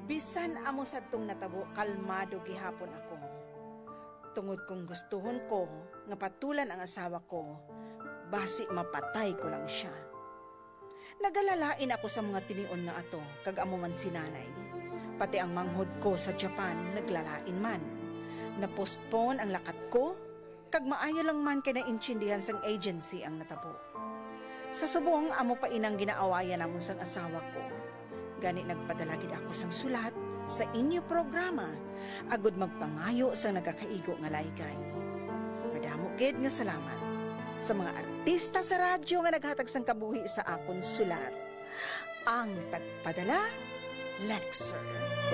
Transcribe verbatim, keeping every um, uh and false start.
Bisan amo sa tong natabo, kalmado gihapon ako. Tungod kong gustuhon ko, nga patulan ang asawa ko, basi mapatay ko lang siya. Nagalalain ako sa mga tinion nga ato, kag amo man si nanay. Pati ang manghod ko sa Japan, naglalain man. Napostpone ang lakat ko, kag maayo lang man kay naintindihan sang agency ang natabo. Sa subong, amo pa inang ginaawayan namon sang asawa ko. Gani nagpadalagid ako sang sulat sa inyo programa, agud magpangayo sa nagakaigo nga laygay. Madamo gid nga salamat sa mga artista sa radyo nga naghatag sang kabuhi sa akon sulat. Ang tagpadala, Lexer.